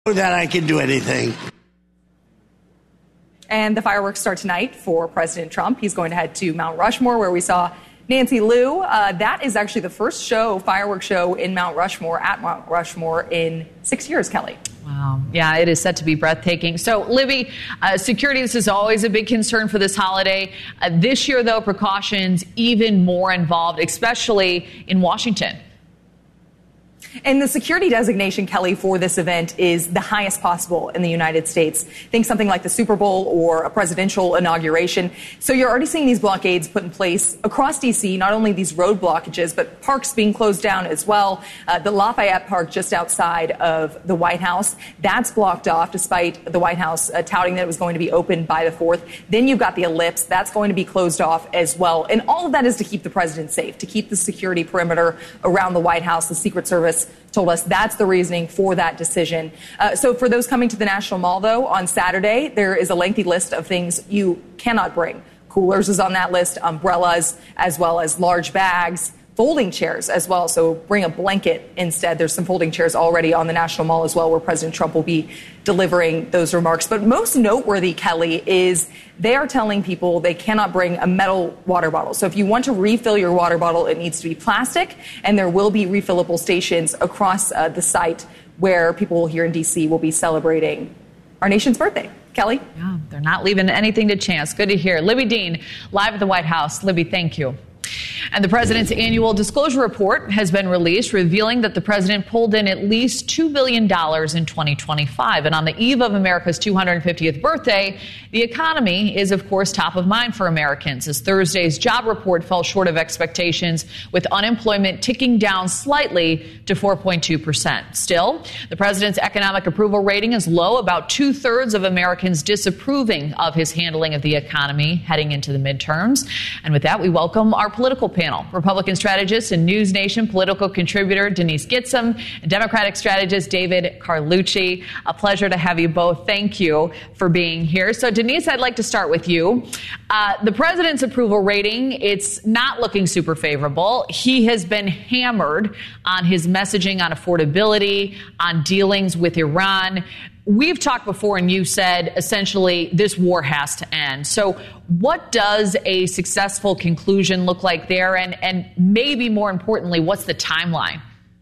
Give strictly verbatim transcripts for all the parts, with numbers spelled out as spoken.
that I can do anything. And the fireworks start tonight for President Trump. He's going to head to Mount Rushmore, where we saw Nancy Liu. Uh, that is actually the first show, fireworks show in Mount Rushmore, at Mount Rushmore in six years, Kelly. Wow. Yeah, it is set to be breathtaking. So, Libby, uh, security, this is always a big concern for this holiday. Uh, this year, though, precautions even more involved, especially in Washington. And the security designation, Kelly, for this event is the highest possible in the United States. Think something like the Super Bowl or a presidential inauguration. So you're already seeing these blockades put in place across D C, not only these road blockages, but parks being closed down as well. Uh, the Lafayette Park just outside of the White House, that's blocked off despite the White House uh, touting that it was going to be open by the fourth. Then you've got the Ellipse, that's going to be closed off as well. And all of that is to keep the president safe, to keep the security perimeter around the White House. The Secret Service told us that's the reasoning for that decision. Uh, so for those coming to the National Mall, though, on Saturday, there is a lengthy list of things you cannot bring. Coolers is on that list, umbrellas, as well as large bags, folding chairs as well. So bring a blanket instead. There's some folding chairs already on the National Mall as well, where President Trump will be delivering those remarks. But most noteworthy, Kelly, is they are telling people they cannot bring a metal water bottle. So if you want to refill your water bottle, it needs to be plastic, and there will be refillable stations across uh, the site where people here in D C will be celebrating our nation's birthday. Kelly? Yeah, they're not leaving anything to chance. Good to hear. Libby Dean, live at the White House. Libby, thank you. And the president's annual disclosure report has been released, revealing that the president pulled in at least two billion dollars in twenty twenty-five. And on the eve of America's two hundred fiftieth birthday, the economy is, of course, top of mind for Americans, as Thursday's job report fell short of expectations, with unemployment ticking down slightly to four point two percent. Still, the president's economic approval rating is low, about two-thirds of Americans disapproving of his handling of the economy heading into the midterms. And with that, we welcome our political panel. Republican strategist and News Nation political contributor Denise Gitsham and Democratic strategist David Carlucci. A pleasure to have you both. Thank you for being here. So, Denise, I'd like to start with you. Uh, the president's approval rating, it's not looking super favorable. He has been hammered on his messaging on affordability, on dealings with Iran. We've talked before, and you said essentially this war has to end. So what does a successful conclusion look like there? And, and maybe more importantly, what's the timeline?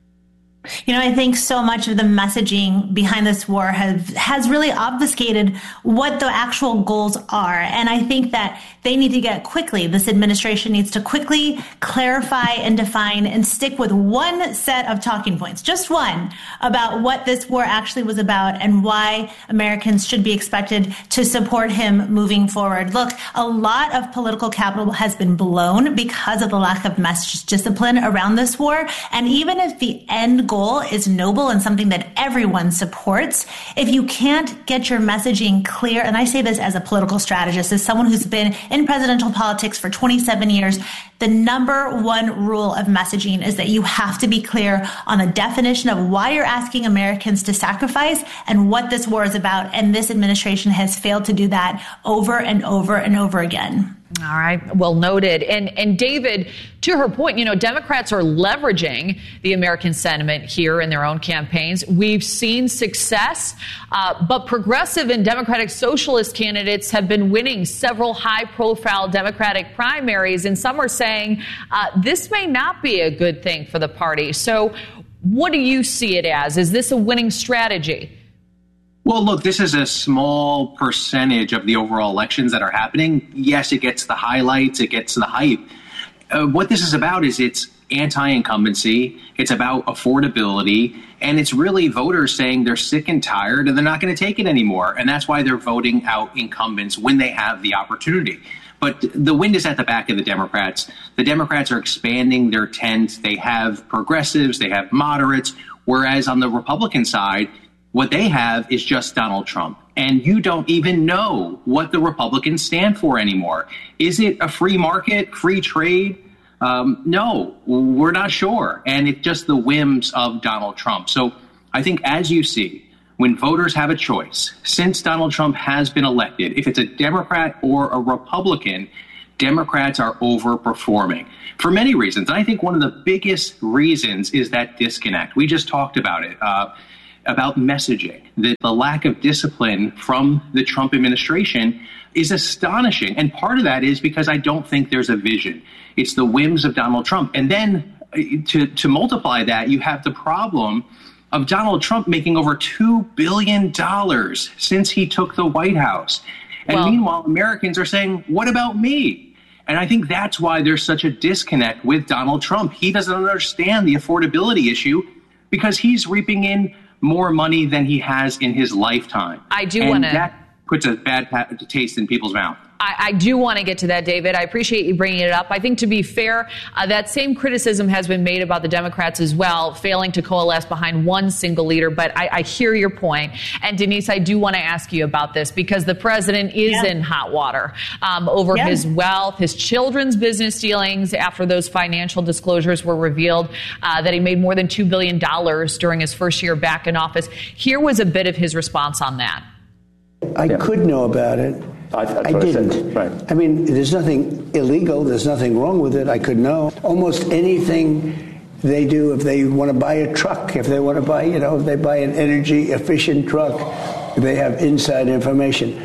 You know, I think so much of the messaging behind this war has has really obfuscated what the actual goals are. And I think that they need to get quickly. This administration needs to quickly clarify and define and stick with one set of talking points, just one, about what this war actually was about and why Americans should be expected to support him moving forward. Look, a lot of political capital has been blown because of the lack of message discipline around this war. And even if the end goal is noble and something that everyone supports, if you can't get your messaging clear, and I say this as a political strategist, as someone who's been in presidential politics for twenty-seven years, the number one rule of messaging is that you have to be clear on the definition of why you're asking Americans to sacrifice and what this war is about. And this administration has failed to do that over and over and over again. All right. Well noted. And and David, to her point, you know, Democrats are leveraging the American sentiment here in their own campaigns. We've seen success, uh, but progressive and Democratic socialist candidates have been winning several high-profile Democratic primaries, and some are saying uh, this may not be a good thing for the party. So what do you see it as? Is this a winning strategy? Well, look, this is a small percentage of the overall elections that are happening. Yes, it gets the highlights, it gets the hype. Uh, what this is about is it's anti-incumbency, it's about affordability, and it's really voters saying they're sick and tired and they're not going to take it anymore. And that's why they're voting out incumbents when they have the opportunity. But the wind is at the back of the Democrats. The Democrats are expanding their tent. They have progressives, they have moderates, whereas on the Republican side, what they have is just Donald Trump. And you don't even know what the Republicans stand for anymore. Is it a free market, free trade? Um, no, we're not sure. And it's just the whims of Donald Trump. So I think, as you see, when voters have a choice, since Donald Trump has been elected, if it's a Democrat or a Republican, Democrats are overperforming for many reasons. And I think one of the biggest reasons is that disconnect. We just talked about it. Uh, about messaging. The, the lack of discipline from the Trump administration is astonishing. And part of that is because I don't think there's a vision. It's the whims of Donald Trump. And then to, to multiply that, you have the problem of Donald Trump making over two billion dollars since he took the White House. And well, meanwhile, Americans are saying, what about me? And I think that's why there's such a disconnect with Donald Trump. He doesn't understand the affordability issue because he's reaping in more money than he has in his lifetime. I do want to... That puts a bad taste in people's mouth. I, I do want to get to that, David. I appreciate you bringing it up. I think, to be fair, uh, that same criticism has been made about the Democrats as well, failing to coalesce behind one single leader. But I, I hear your point. And, Denise, I do want to ask you about this because the president is yeah. in hot water um, over yeah. his wealth, his children's business dealings after those financial disclosures were revealed, uh, that he made more than two billion dollars during his first year back in office. Here was a bit of his response on that. I yeah. could know about it. I, I didn't. I right. I mean, there's nothing illegal. There's nothing wrong with it. I could know. Almost anything they do, if they want to buy a truck, if they want to buy, you know, if they buy an energy efficient truck, they have inside information.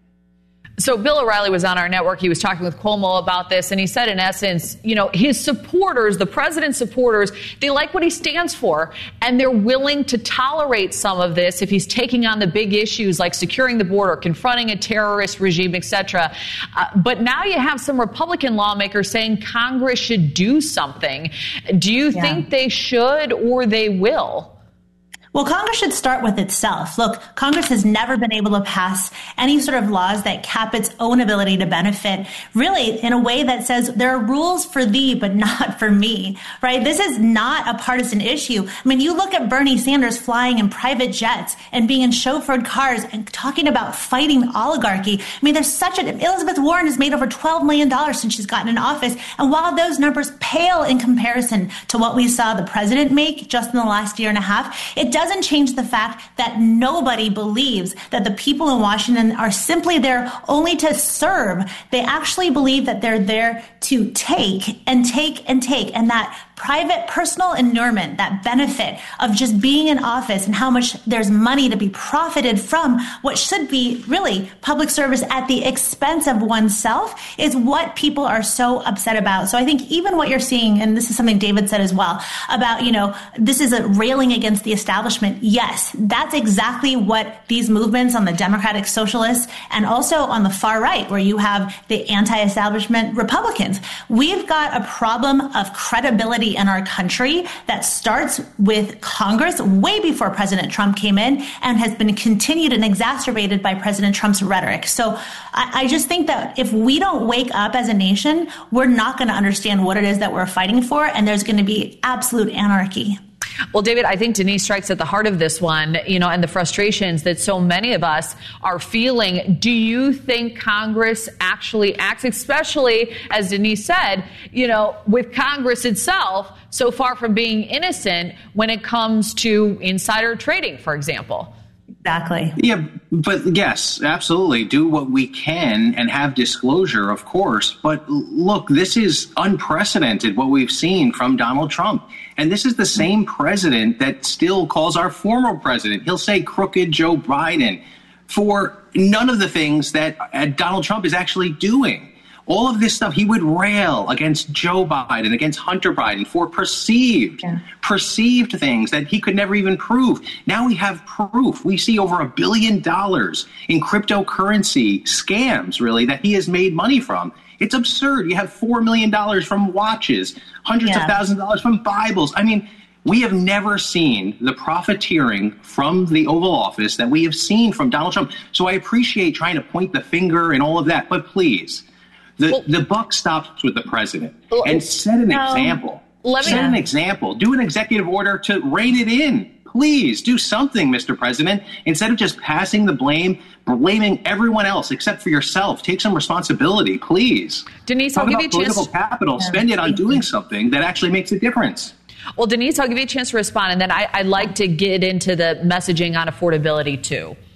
So Bill O'Reilly was on our network. He was talking with Cuomo about this, and he said, in essence, you know, his supporters, the president's supporters, they like what he stands for, and they're willing to tolerate some of this if he's taking on the big issues like securing the border, confronting a terrorist regime, et cetera. Uh, but now you have some Republican lawmakers saying Congress should do something. Do you yeah. think they should or they will? Well, Congress should start with itself. Look, Congress has never been able to pass any sort of laws that cap its own ability to benefit, really in a way that says there are rules for thee, but not for me, right? This is not a partisan issue. I mean, you look at Bernie Sanders flying in private jets and being in chauffeured cars and talking about fighting oligarchy. I mean, there's such a, Elizabeth Warren has made over twelve million dollars since she's gotten in office. And while those numbers pale in comparison to what we saw the president make just in the last year and a half, it does doesn't change the fact that nobody believes that the people in Washington are simply there only to serve. They actually believe that they're there to take and take and take, and that private personal inurement, that benefit of just being in office and how much there's money to be profited from what should be really public service at the expense of oneself is what people are so upset about. So I think even what you're seeing, and this is something David said as well, about, you know, this is a railing against the establishment. Yes, that's exactly what these movements on the Democratic Socialists and also on the far right, where you have the anti-establishment Republicans. We've got a problem of credibility in our country that starts with Congress way before President Trump came in and has been continued and exacerbated by President Trump's rhetoric. So I, I just think that if we don't wake up as a nation, we're not going to understand what it is that we're fighting for, and there's going to be absolute anarchy. Well, David, I think Denise strikes at the heart of this one, you know, and the frustrations that so many of us are feeling. Do you think Congress actually acts, especially, as Denise said, you know, with Congress itself so far from being innocent when it comes to insider trading, for example? Exactly. Yeah, but yes, absolutely. Do what we can and have disclosure, of course. But look, this is unprecedented, what we've seen from Donald Trump. And this is the same president that still calls our former president. He'll say crooked Joe Biden for none of the things that Donald Trump is actually doing. All of this stuff, he would rail against Joe Biden, against Hunter Biden for perceived, yeah. perceived things that he could never even prove. Now we have proof. We see over a billion dollars in cryptocurrency scams, really, that he has made money from. It's absurd. You have four million dollars from watches, hundreds yeah. of thousands of dollars from Bibles. I mean, we have never seen the profiteering from the Oval Office that we have seen from Donald Trump. So I appreciate trying to point the finger and all of that. But please, the, well, the buck stops with the president. Well, and set an um, example. Let me, set an example. Do an executive order to rein it in. Please do something, Mister President, instead of just passing the blame, blaming everyone else except for yourself. Take some responsibility, please. Denise, Talk I'll give about you a chance. Political capital. Yeah, spend it on doing something that actually makes a difference. Well, Denise, I'll give you a chance to respond, and then I, I'd like to get into the messaging on affordability, too.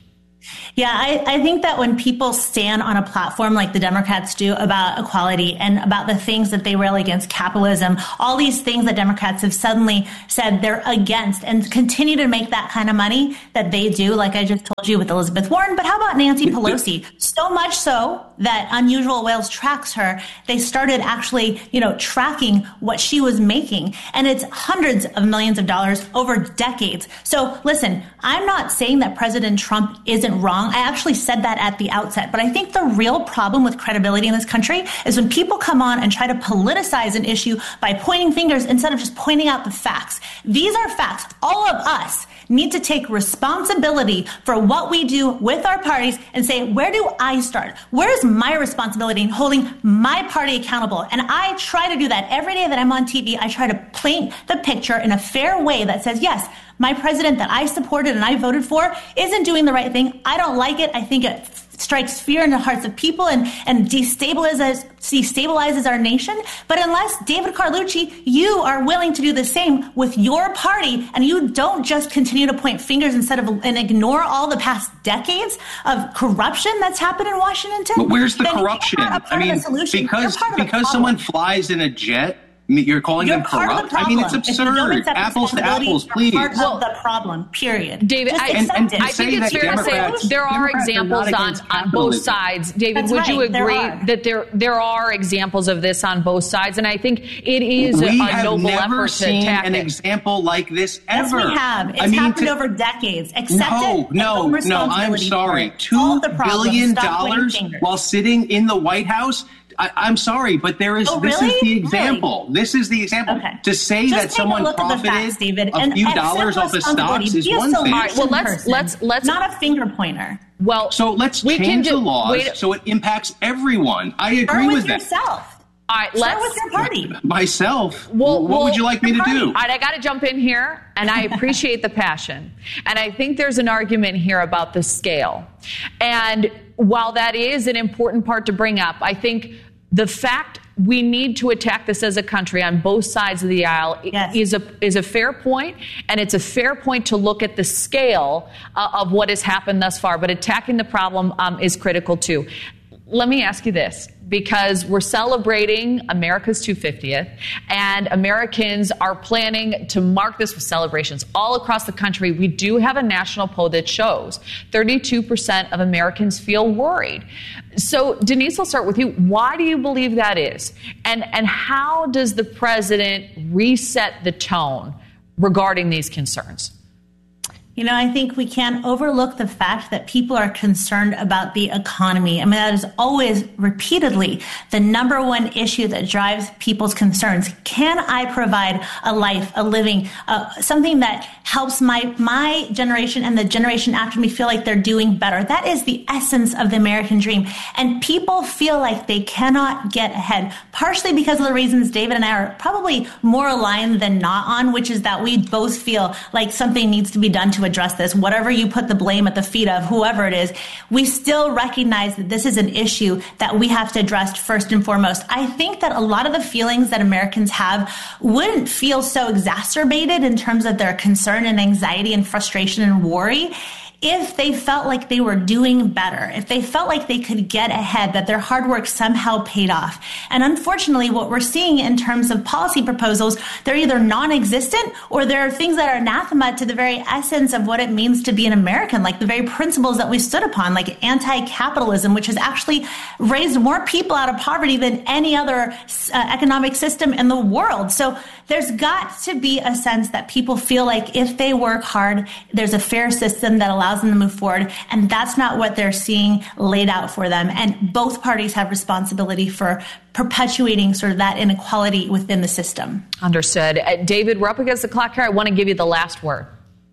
Yeah, I, I think that when people stand on a platform like the Democrats do about equality and about the things that they rail against, capitalism, all these things that Democrats have suddenly said they're against, and continue to make that kind of money that they do, like I just told you with Elizabeth Warren. But how about Nancy Pelosi? So much so that Unusual Whales tracks her. They started actually, you know, tracking what she was making. And it's hundreds of millions of dollars over decades. So listen, I'm not saying that President Trump isn't wrong. I actually said that at the outset. But I think the real problem with credibility in this country is when people come on and try to politicize an issue by pointing fingers instead of just pointing out the facts. These are facts. All of us need to take responsibility for what we do with our parties and say, where do I start? Where is my responsibility in holding my party accountable? And I try to do that every day that I'm on T V. I try to paint the picture in a fair way that says, yes, my president that I supported and I voted for isn't doing the right thing. I don't like it. I think it strikes fear in the hearts of people and, and destabilizes, destabilizes our nation. But unless, David Carlucci, you are willing to do the same with your party, and you don't just continue to point fingers instead of and ignore all the past decades of corruption that's happened in Washington. But where's the corruption? I mean, because because someone flies in a jet, you're calling You're them corrupt? I mean, it's absurd. Apples to apples, please. Part of the problem, period. David, I, and, and I think it's fair Democrats, to say there are Democrats examples are on, on both sides. David, That's would right, you agree there that there there are examples of this on both sides? And I think it is we a, a have noble never effort to seen attack an it. example like this ever. Yes, we have. It's I mean, happened to, over decades. Accept no, it. no, no. I'm sorry. Two billion dollars while sitting in the White House. I, I'm sorry, but there is. Oh, this really? is the example. Really? This is the example. Okay. To say Just that someone profited facts, David, a and few dollars off of stocks is one thing. All right, well, let's person, let's let's not a finger pointer. Well, so let's we change can the do, laws wait, so it impacts everyone. I agree Start with, with that. yourself. All right, Start let's with your party. Myself. Well, what well, would you like me to do? All right, I got to jump in here, and I appreciate the passion. And I think there's an argument here about the scale. And while that is an important part to bring up, I think the fact we need to attack this as a country on both sides of the aisle yes. is a is a fair point, and it's a fair point to look at the scale uh, of what has happened thus far. But attacking the problem um, is critical too. Let me ask you this, because we're celebrating America's two hundred fiftieth, and Americans are planning to mark this with celebrations all across the country. We do have a national poll that shows thirty-two percent of Americans feel worried. So, Denise, I'll start with you. Why do you believe that is? And, and how does the president reset the tone regarding these concerns? You know, I think we can't overlook the fact that people are concerned about the economy. I mean, that is always repeatedly the number one issue that drives people's concerns. Can I provide a life, a living, uh, something that helps my my generation and the generation after me feel like they're doing better? That is the essence of the American dream. And people feel like they cannot get ahead, partially because of the reasons David and I are probably more aligned than not on, which is that we both feel like something needs to be done to address this. Whatever you put the blame at the feet of, whoever it is, we still recognize that this is an issue that we have to address first and foremost. I think that a lot of the feelings that Americans have wouldn't feel so exacerbated in terms of their concern and anxiety and frustration and worry if they felt like they were doing better, if they felt like they could get ahead, that their hard work somehow paid off. And unfortunately, what we're seeing in terms of policy proposals, they're either non-existent or there are things that are anathema to the very essence of what it means to be an American, like the very principles that we stood upon, like anti-capitalism, which has actually raised more people out of poverty than any other uh, economic system in the world. So there's got to be a sense that people feel like if they work hard, there's a fair system that allows them to move forward. And that's not what they're seeing laid out for them. And both parties have responsibility for perpetuating sort of that inequality within the system. Understood. Uh, David, we're up against the clock here. I want to give you the last word.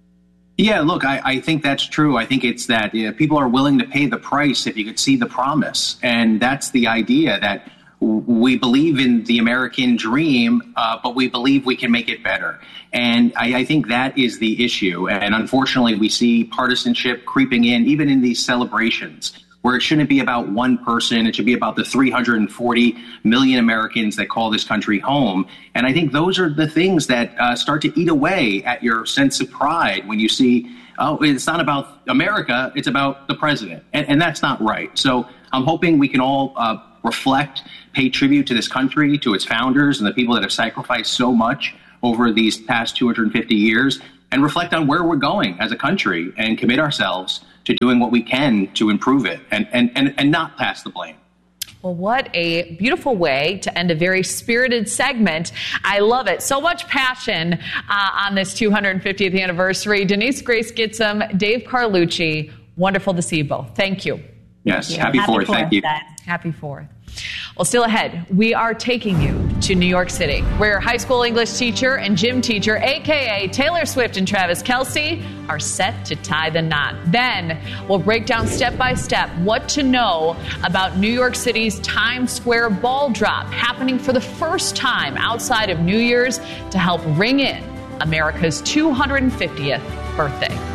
Yeah, look, I, I think that's true. I think it's that yeah, people are willing to pay the price if you could see the promise. And that's the idea that we believe in the American dream, uh, but we believe we can make it better. And I, I think that is the issue. And unfortunately, we see partisanship creeping in, even in these celebrations, where it shouldn't be about one person. It should be about the three hundred forty million Americans that call this country home. And I think those are the things that uh, start to eat away at your sense of pride when you see oh, it's not about America, it's about the president. And, and that's not right. So I'm hoping we can all uh, reflect, pay tribute to this country, to its founders and the people that have sacrificed so much over these past two hundred fifty years, and reflect on where we're going as a country and commit ourselves to doing what we can to improve it and, and, and, and not pass the blame. Well, what a beautiful way to end a very spirited segment. I love it. So much passion uh, on this two hundred fiftieth anniversary. Denise Grace Gitsum, Dave Carlucci, wonderful to see you both. Thank you. Yes, Thank you. happy, happy fourth. Thank you. Happy fourth. Well, still ahead, we are taking you to New York City, where high school English teacher and gym teacher, a k a. Taylor Swift and Travis Kelce, are set to tie the knot. Then we'll break down step by step what to know about New York City's Times Square ball drop, happening for the first time outside of New Year's to help ring in America's two hundred fiftieth birthday.